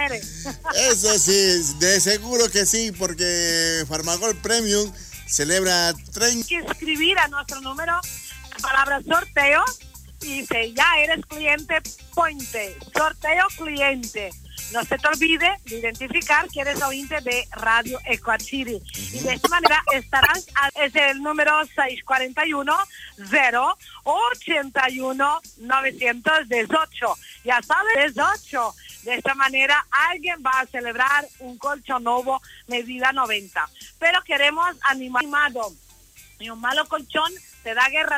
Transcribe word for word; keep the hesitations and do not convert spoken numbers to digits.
quiere. Eso sí, de seguro que sí, porque Farmagol Premium celebra treinta. Hay que escribir a nuestro número la palabra sorteo y dice, ya eres cliente, ponte, sorteo cliente. No se te olvide de identificar que eres oyente de Radio Ecuachiri. Uh-huh. Y de esta manera estarás, a, es el número seis cuatro uno, cero, ochenta y uno, novecientos dieciocho. Ya sabes, dieciocho. De esta manera alguien va a celebrar un colchón nuevo medida noventa. Pero queremos animado. Y un malo colchón te da guerra